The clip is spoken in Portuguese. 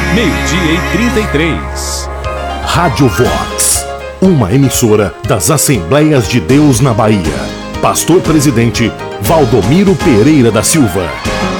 12:33. Rádio Vox, uma emissora das Assembleias de Deus na Bahia. Pastor Presidente Valdomiro Pereira da Silva.